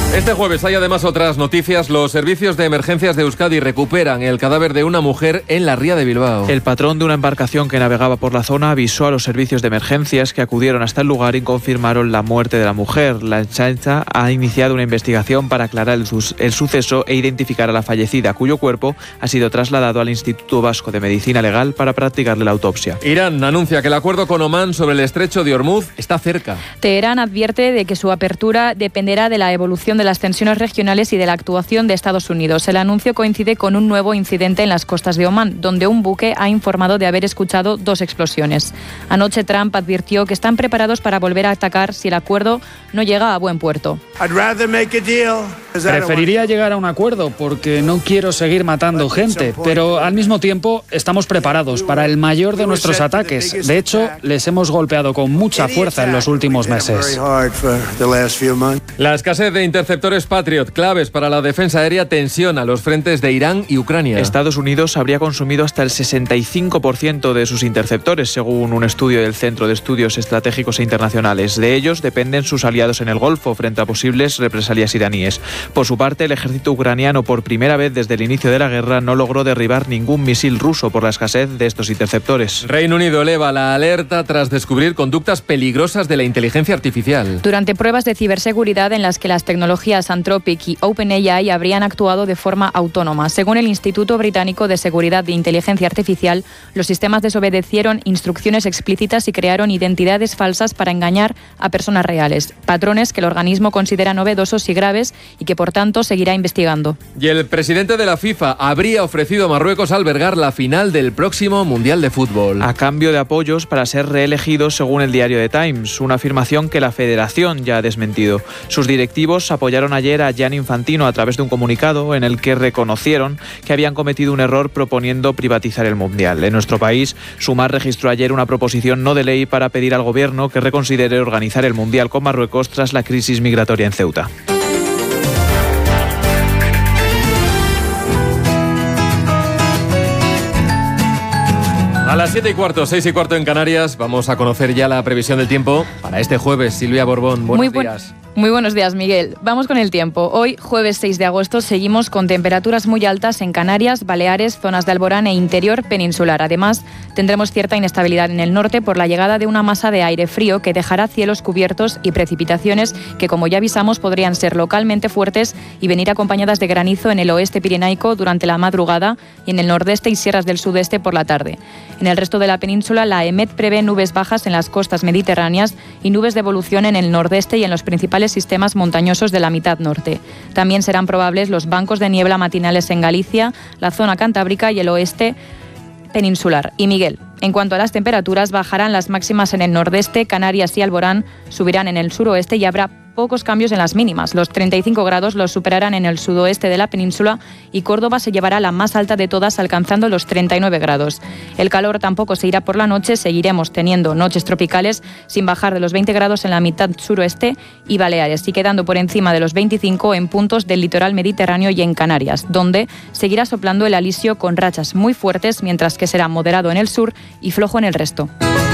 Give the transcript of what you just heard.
Este jueves hay además otras noticias. Los servicios de emergencias de Euskadi recuperan el cadáver de una mujer en la ría de Bilbao. El patrón de una embarcación que navegaba por la zona avisó a los servicios de emergencias que acudieron hasta el lugar y confirmaron la muerte de la mujer. La Ertzaintza ha iniciado una investigación para aclarar el suceso e identificar a la fallecida, cuyo cuerpo ha sido trasladado al Instituto Vasco de Medicina Legal para practicarle la autopsia. Irán anuncia que el acuerdo con Omán sobre el estrecho de Hormuz está cerca. Teherán advierte de que su apertura dependerá de la evolución de las tensiones regionales y de la actuación de Estados Unidos. El anuncio coincide con un nuevo incidente en las costas de Omán, donde un buque ha informado de haber escuchado 2 explosiones. Anoche Trump advirtió que están preparados para volver a atacar si el acuerdo no llega a buen puerto. Preferiría llegar a un acuerdo porque no quiero seguir matando gente, pero al mismo tiempo estamos preparados para el mayor de nuestros ataques. De hecho, les hemos golpeado con mucha fuerza en los últimos meses. La escasez de interceptores Patriot, claves para la defensa aérea, tensiona los frentes de Irán y Ucrania. Estados Unidos habría consumido hasta el 65% de sus interceptores, según un estudio del Centro de Estudios Estratégicos e Internacionales. De ellos dependen sus aliados en el Golfo frente a posibles represalias iraníes. Por su parte, el ejército ucraniano, por primera vez desde el inicio de la guerra, no logró derribar ningún misil ruso por la escasez de estos interceptores. Reino Unido eleva la alerta tras descubrir conductas peligrosas de la inteligencia artificial. Durante pruebas de ciberseguridad en las que las tecnologías Anthropic y OpenAI habrían actuado de forma autónoma. Según el Instituto Británico de Seguridad de Inteligencia Artificial, los sistemas desobedecieron instrucciones explícitas y crearon identidades falsas para engañar a personas reales. Patrones que el organismo considera novedosos y graves y que, por tanto, seguirá investigando. Y el presidente de la FIFA habría ofrecido a Marruecos albergar la final del próximo Mundial de Fútbol. A cambio de apoyos para ser reelegidos, según el diario The Times, una afirmación que la federación ya ha desmentido. Sus directivos apoyaron ayer a Gianni Infantino a través de un comunicado en el que reconocieron que habían cometido un error proponiendo privatizar el Mundial. En nuestro país, Sumar registró ayer una proposición no de ley para pedir al gobierno que reconsidere organizar el Mundial con Marruecos tras la crisis migratoria en Ceuta. A las 7:15, 6:15 en Canarias, vamos a conocer ya la previsión del tiempo para este jueves. Silvia Borbón, buenos días. Muy buenos días, Miguel. Vamos con el tiempo. Hoy, jueves 6 de agosto, seguimos con temperaturas muy altas en Canarias, Baleares, zonas de Alborán e interior peninsular. Además, tendremos cierta inestabilidad en el norte por la llegada de una masa de aire frío que dejará cielos cubiertos y precipitaciones que, como ya avisamos, podrían ser localmente fuertes y venir acompañadas de granizo en el oeste pirenaico durante la madrugada y en el nordeste y sierras del sudeste por la tarde. En el resto de la península, la EMET prevé nubes bajas en las costas mediterráneas y nubes de evolución en el nordeste y en los principales sistemas montañosos de la mitad norte. También serán probables los bancos de niebla matinales en Galicia, la zona cantábrica y el oeste peninsular. Y Miguel, en cuanto a las temperaturas, bajarán las máximas en el nordeste, Canarias y Alborán subirán en el suroeste y habrá pocos cambios en las mínimas. Los 35 grados los superarán en el sudoeste de la península y Córdoba se llevará la más alta de todas, alcanzando los 39 grados. El calor tampoco se irá por la noche, seguiremos teniendo noches tropicales sin bajar de los 20 grados en la mitad suroeste y Baleares y quedando por encima de los 25 en puntos del litoral mediterráneo y en Canarias, donde seguirá soplando el alisio con rachas muy fuertes, mientras que será moderado en el sur y flojo en el resto.